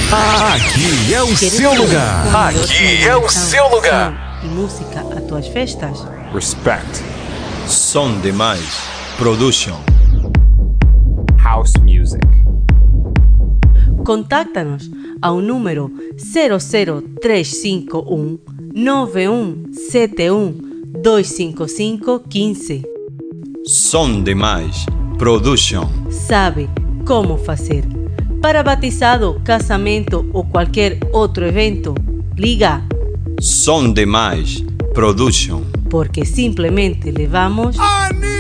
Aqui é o seu lugar. Aqui é o seu lugar. E música a tuas festas. Respect. Som Demais Production. House music. Contáctanos ao número 00351 9171 255 15. Som Demais Production. Sabe como fazer. Para batizado, casamento ou qualquer outro evento, liga. Som Demais Production. Porque simplesmente levamos...